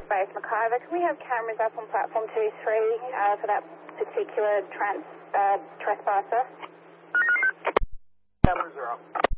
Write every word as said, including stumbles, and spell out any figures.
Base McIver. Can we have cameras up on platform two three uh, for that particular trans, uh, trespasser? Cameras are up.